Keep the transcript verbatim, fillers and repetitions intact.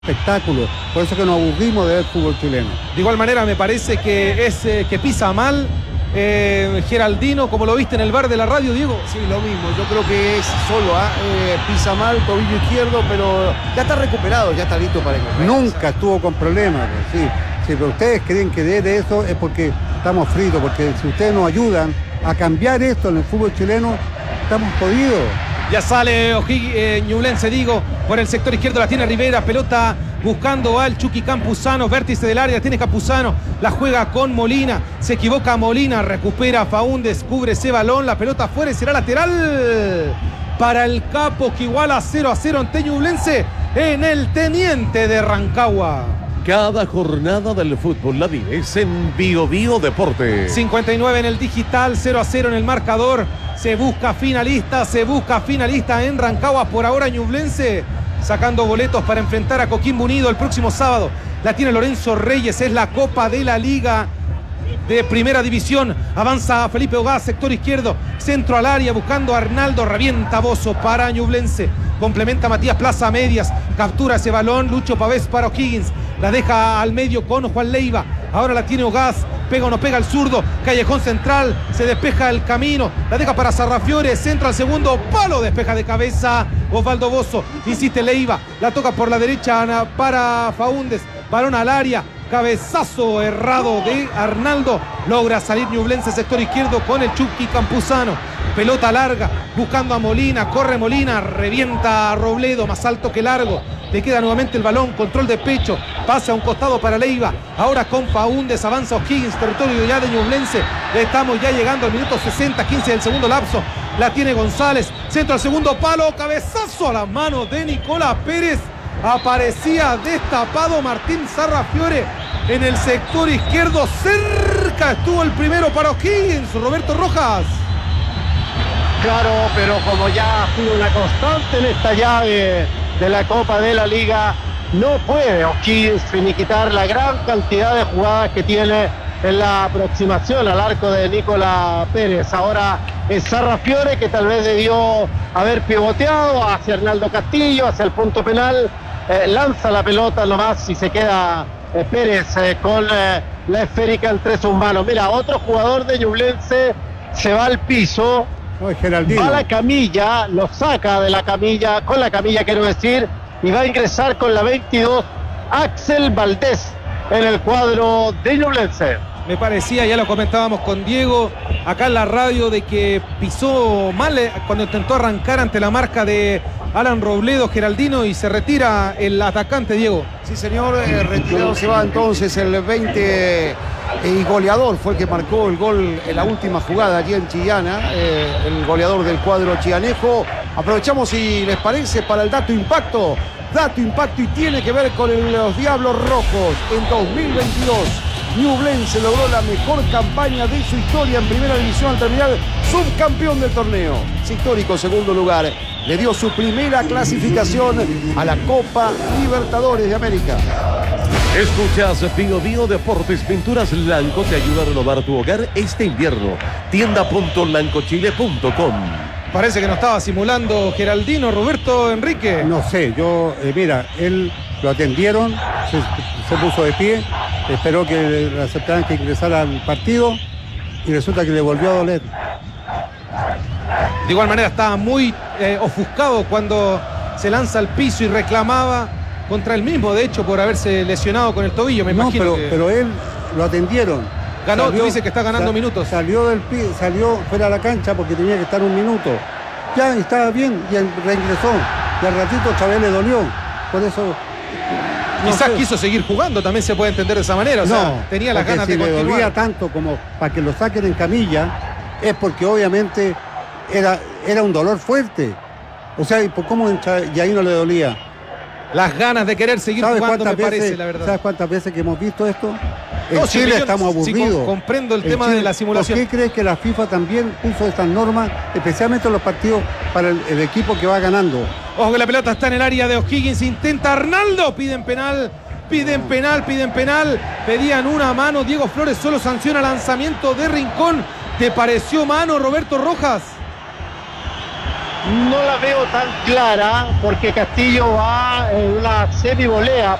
espectáculo, por eso que nos aburrimos de ver fútbol chileno. De igual manera me parece que es eh, que pisa mal eh, Geraldino, como lo viste en el bar de la radio, Diego. Sí, lo mismo, yo creo que es solo, ¿eh? Eh, pisa mal, tobillo izquierdo, pero ya está recuperado, ya está listo para el Nunca estuvo con problemas, sí. Si ustedes creen que de eso es porque estamos fritos, porque si ustedes nos ayudan a cambiar esto en el fútbol chileno, estamos jodidos. Ya sale O'Higgins, eh, Ñublense, digo, por el sector izquierdo la tiene Rivera, pelota buscando al Chucky Campuzano, vértice del área, tiene Campuzano, la juega con Molina, se equivoca Molina, recupera Faúndez, cubre ese balón, la pelota afuera y será lateral para el Capo, que iguala cero a cero ante Ñublense en el Teniente de Rancagua. Cada jornada del fútbol la vives en Bio Bio Deportes. cincuenta y nueve en el digital, cero a cero en el marcador. Se busca finalista, se busca finalista en Rancagua. Por ahora Ñublense sacando boletos para enfrentar a Coquimbo Unido el próximo sábado. La tiene Lorenzo Reyes, es la Copa de la Liga de Primera División. Avanza Felipe Ogaz, sector izquierdo, centro al área, buscando a Arnaldo, revienta Bozo para Ñublense. Complementa Matías Plaza medias, captura ese balón, Lucho Pavés para O'Higgins. La deja al medio con Juan Leiva. Ahora la tiene Ogaz. Pega o no pega el zurdo. Callejón central. Se despeja el camino. La deja para Sarrafiore. Centro al segundo palo. Despeja de cabeza Osvaldo Bozo. Insiste Leiva. La toca por la derecha para Faúndez. Balón al área. Cabezazo errado de Arnaldo. Logra salir Ñublense sector izquierdo con el Chucky Campuzano. Pelota larga. Buscando a Molina. Corre Molina. Revienta a Robledo. Más alto que largo. Le queda nuevamente el balón, control de pecho, pasa a un costado para Leiva, ahora con Faúndez, avanza O'Higgins, territorio ya de Ñublense, estamos ya llegando al minuto sesenta, quince del segundo lapso, la tiene González, centro al segundo palo, cabezazo a las manos de Nicolás Pérez, aparecía destapado Martín Sarrafiore en el sector izquierdo, cerca estuvo el primero para O'Higgins, Roberto Rojas. Claro, pero como ya ha sido una constante en esta llave de la Copa de la Liga, no puede O'Higgins finiquitar la gran cantidad de jugadas que tiene en la aproximación al arco de Nicolás Pérez. Ahora es Sarrafiore, que tal vez debió haber pivoteado hacia Arnaldo Castillo, hacia el punto penal, eh, lanza la pelota nomás y se queda eh, Pérez eh, con eh, la esférica entre sus manos. Mira, otro jugador de Ñublense se va al piso. Va a la camilla, lo saca de la camilla, con la camilla quiero decir, y va a ingresar con la veintidós Axel Valdés en el cuadro de Ñublense. Me parecía, ya lo comentábamos con Diego acá en la radio, de que pisó mal cuando intentó arrancar ante la marca de Alan Robledo, Geraldino, y se retira el atacante, Diego. Sí, señor, eh, retirado se va entonces el veinte y goleador, fue el que marcó el gol en la última jugada allí en Chillana, eh, el goleador del cuadro chianejo. Aprovechamos, si les parece, para el dato impacto. Dato impacto y tiene que ver con el, los Diablos Rojos. En dos mil veintidós, Ñublense logró la mejor campaña de su historia en Primera División al terminar subcampeón del torneo. Ese histórico segundo lugar le dio su primera clasificación a la Copa Libertadores de América. Escuchas Bio Bio Deportes. Pinturas Lanco te ayuda a renovar tu hogar este invierno. tienda punto lancochile punto com. Parece que no estaba simulando Geraldino, Roberto Enrique. No sé, yo, eh, mira, él lo atendieron, se, se puso de pie, esperó que le aceptaran que ingresara al partido y resulta que le volvió a doler. De igual manera estaba muy eh, ofuscado cuando se lanza al piso y reclamaba contra él mismo, de hecho, por haberse lesionado con el tobillo, me no, imagino. Pero, que... pero él lo atendieron. Ganó, salió, tú dices que está ganando sal, minutos. Salió del pie, salió fuera de la cancha porque tenía que estar un minuto. Ya estaba bien y reingresó. Y al ratito otra vez le dolió. Por eso... No Quizás sé. quiso seguir jugando, también se puede entender de esa manera. O no, sea, tenía las ganas si de le continuar. Dolía tanto como para que lo saquen en camilla, es porque obviamente era, era un dolor fuerte. O sea, ¿cómo y ahí no le dolía? Las ganas de querer seguir jugando, me veces, parece, la verdad. ¿Sabes cuántas veces que hemos visto esto? En no, Chile si estamos aburridos. Sí, comprendo el en tema Chile, de la simulación. ¿Por qué crees que la FIFA también puso estas normas, especialmente en los partidos para el, el equipo que va ganando? Ojo que la pelota está en el área de O'Higgins, intenta Arnaldo, piden penal, piden penal, piden penal, pedían una mano, Diego Flores solo sanciona lanzamiento de Rincón. ¿Te pareció mano, Roberto Rojas? no la veo tan clara porque Castillo va en una semi-volea